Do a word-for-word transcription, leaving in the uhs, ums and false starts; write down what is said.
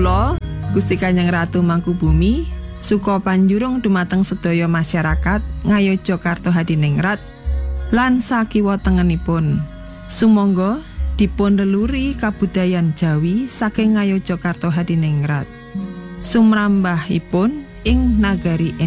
Kula Gusti Kanjeng Ratu Mangkubumi suka panjurung dumateng sedaya masyarakat Ngayogyakarta Hadiningrat lan sakiwa tengenipun. Sumangga dipun leluri kabudayan Jawi saking Ngayogyakarta Hadiningrat. Sumrambahipun ing nagari